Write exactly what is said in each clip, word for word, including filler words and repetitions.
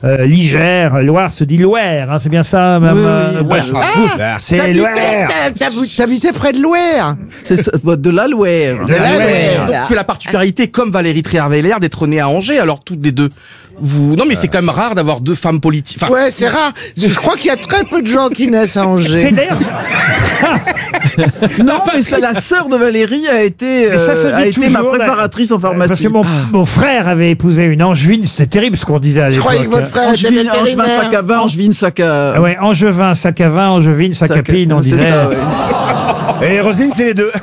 euh, Ligère, Loire se dit Loire, hein, c'est bien ça, même. Oui, oui, euh, oui. bah, Ah, c'est Loire. T'habitais près de Loire. C'est ça, de la Loire. De la Loire. Tu as la particularité, comme Valérie Trierweiler, d'être née à Angers, alors toutes les deux. Vous... Non mais c'est quand même rare d'avoir deux femmes politiques. Enfin... Ouais, c'est rare. Je crois qu'il y a très peu de gens qui naissent à Angers. C'est d'ailleurs. Non, mais ça, la sœur de Valérie a été, Mais ça se euh, dit a été ma toujours, préparatrice en pharmacie. Parce que mon, mon frère avait épousé une angevine, c'était terrible ce qu'on disait à Je l'époque. croyais que votre frère était Angevin, Angevin, vétérinaire. sac à vin, Angevin, sac à... Ah ouais, angevin, sac à vin, angevine, sac à sac à- pine, on c'est disait. ça, ouais. Et Roselyne, c'est les deux.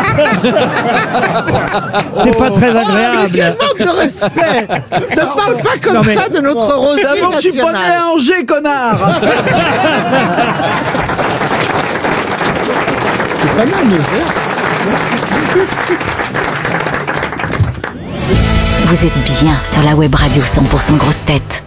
C'était pas très Oh, mais agréable. quel manque de respect. Ne parle pas comme Non, mais- ça de notre Roselyne D'abord, je suis pas né nationale. à Angers, connard. Vous êtes bien sur la web radio cent pour cent grosse tête.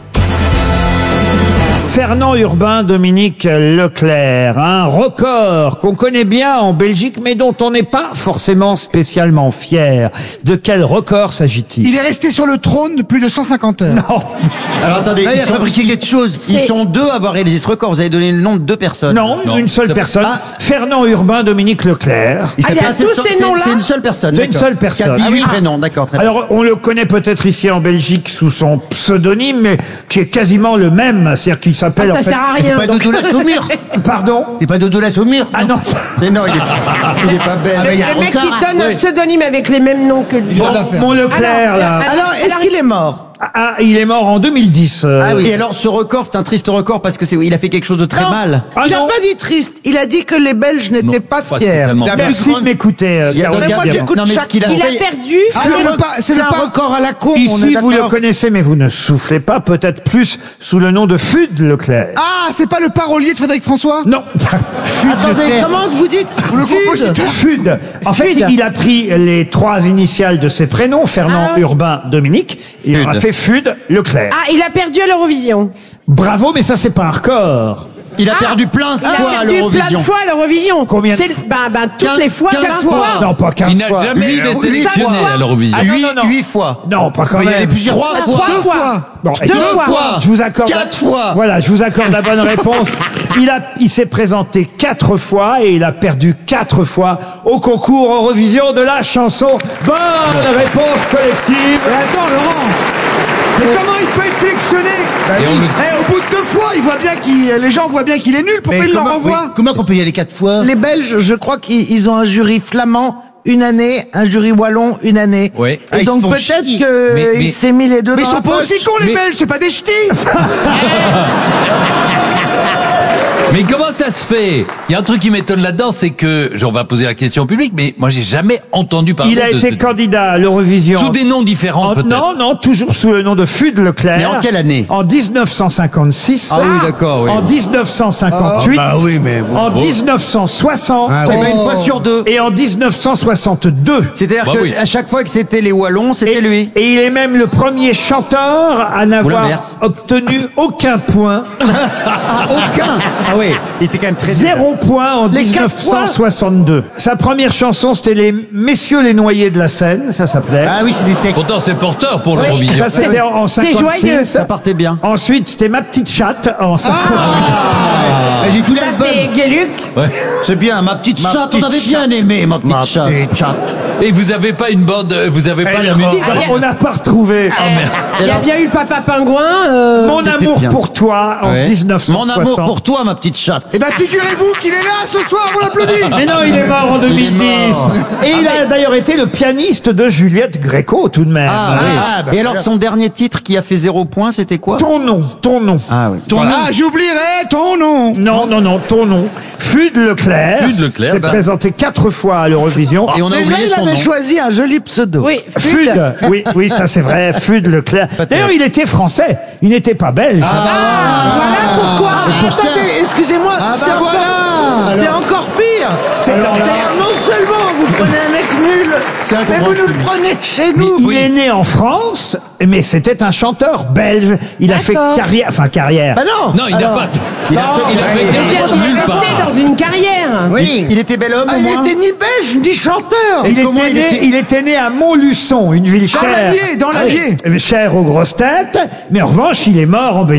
Fernand Urbain, Dominique Leclerc, un record qu'on connaît bien en Belgique, mais dont on n'est pas forcément spécialement fier. De quel record s'agit-il? Il est resté sur le trône plus de cent cinquante heures. Non, Alors attendez, Là, ils il a sont, fabriqué quelque chose. ils sont deux à avoir réalisé ce record. Vous avez donné le nom de deux personnes. non, une seule C'est- personne. Ah, Fernand Urbain, Dominique Leclerc. il Ah, il y a s'appelle- tous c'est- ces c'est- noms-là C'est une seule personne. C'est une d'accord. seule personne. Qui a Ah dix-huit oui. prénoms, d'accord. Très bien. Alors, on le connaît peut-être ici en Belgique sous son pseudonyme, mais qui est quasiment le même. C'est-à-dire qu'il s'appelle Ah, ça en fait... sert à C'est rien. pas Dodo la Saumure. Pardon? C'est pas Dodo la Saumure. Ah non. Mais non, il est, il est pas belle. Le, le mec qui donne un pseudonyme avec les mêmes noms que lui. Il vient d'affaire. Mon Leclerc, là. Alors, est-ce qu'il est mort? Ah, il est mort en deux mille dix. euh. Ah oui. Et alors ce record, c'est un triste record parce que c'est il a fait quelque chose de très Non. mal. Ah Il n'a non. pas dit triste. Il a dit que les Belges n'étaient pas fiers. La plus Merci de grande- m'écouter, euh, Il y a Caroline Mais moi, Diamant. j'écoute Non, mais ce chaque... qu'il a Il a fait- perdu. Ah, c'est le pas- c'est C'est le un pas- record à la con, on est Ici, vous le d'accord. connaissez, mais vous ne soufflez pas, peut-être plus sous le nom de Fude Leclerc. Ah, c'est pas le parolier de Frédéric François? Non. Attendez, comment vous dites Ou le Fude compositeur? Fude. En fait, Fude. il a pris les trois initiales de ses prénoms, Fernand, Ah oui. Urbain, Dominique. Il en a Fude. fait Fude Leclerc. Ah, il a perdu à l'Eurovision. Bravo, mais ça, c'est pas un record. Il a perdu plein de Il a fois à perdu plein l'Eurovision. de fois à l'Eurovision. Combien de C'est- fois Ben, ben, toutes Quinze- les fois, quinze quinze fois. fois. Non, pas quinze Il n'a fois. jamais été Huit sélectionné fois. à l'Eurovision. Ah, non, Huit, non, non. huit fois. Non, pas quand Il y a même. les plusieurs Trois Ah, fois. Trois Deux fois. fois. Bon, Deux écoute, fois. Je vous accorde. Quatre fois. Voilà, je vous accorde la bonne réponse. Il a, il s'est présenté quatre fois et il a perdu quatre fois au concours Eurovision de la chanson. Bonne réponse collective. Mais attends, Laurent. Mais comment il peut être sélectionné? Et on le- Eh, au bout de deux fois, il voit bien qu'il, les gens voient bien qu'il est nul. Pourquoi Mais il le comment, renvoie? oui, comment qu'on peut y aller quatre fois? Les Belges, je crois qu'ils ils ont un jury flamand une année, un jury wallon une année. Ouais. Et Ah, ils donc se font peut-être chier. qu'il Mais- mais- s'est mis les deux Mais ils dans sont la pas poche. aussi cons, les Mais- Belges, c'est pas des ch'tis. Mais comment ça se fait? Il y a un truc qui m'étonne là-dedans, c'est que, on va poser la question au public, mais moi j'ai jamais entendu parler Il a de été ce... candidat à l'Eurovision. Sous des noms différents En- peut-être. non, non, toujours sous le nom de Fude Leclerc. Mais en quelle année? En dix-neuf cent cinquante-six. Ah oui, d'accord, oui. En dix-neuf cent cinquante-huit. Bah oui, mais bon. En dix-neuf cent soixante. Ah Eh oui. ben, une fois sur deux. Et en dix-neuf cent soixante-deux. C'est-à-dire Bah que oui. à chaque fois que c'était les Wallons, c'était Et, lui. et il est même le premier chanteur à n'avoir l'inverse. obtenu aucun point. Ah, aucun. Ah oui, il était quand même très Zéro point en Les dix-neuf cent soixante-deux. Sa première chanson, c'était les Messieurs les Noyés de la Seine, ça s'appelait. Ah oui, c'est des techs. Pourtant c'est porteur pour l'Eurovision. Ça, c'était en, en C'est cinquante-six. joyeux. Ça partait bien. Ensuite, c'était Ma Petite Chatte en cinquante-huit. Ah, j'ai tout Ça, l'album. c'est Gueluc. C'est bien, ma petite Ma chatte, petite on avait bien chatte. aimé, ma petite Ma chatte. petite chatte. Et vous avez pas une bande, euh, vous avez pas Elle la est musique. Ah, On n'a pas retrouvé. Il y a bien eu le Papa Pingouin. euh, Mon C'était amour bien. pour toi en Ouais. dix-neuf cent Mon soixante. amour pour toi, ma petite chatte. Eh ben, figurez-vous qu'il est là ce soir, on l'applaudit. Mais non, il est mort en deux mille dix. Et il a d'ailleurs été le pianiste de Juliette Gréco, tout de même. Ah, oui. Ah, bah, Et alors son dernier titre qui a fait zéro point, c'était quoi? Ton nom, ton nom. Ah oui. Ton nom. Ah, j'oublierai ton nom. Non, non, non, ton nom. Fude Leclerc. Fude Leclerc, s'est bah. présenté quatre fois à l'Eurovision. Et on a Déjà, oublié il son avait nom. choisi un joli pseudo. Oui, Fude. Oui, oui, ça c'est vrai. Fude Leclerc. D'ailleurs, il était français. Il n'était pas belge. Ah, voilà pourquoi. Attendez, excusez-moi, Ah c'est bah encore, voilà. c'est encore pire. C'est alors là- C'est-à-dire, non seulement vous prenez un mec nul, mais vous nous le prenez chez nous. Il est né en France, mais c'était un chanteur belge. Il a fait D'accord. carrière, enfin carrière. Bah non. Non, il n'a Alors, pas. Il a, il a fait Il des est trucs nulle resté part. dans une carrière. Oui. Il était bel homme Ah, au il moins. était ni belge ni chanteur. Il était, comment il né, était- il était né à Montluçon, une ville Dans chère. l'Allier, dans l'Allier. Chère aux grosses têtes, mais en revanche, il est mort en Belgique.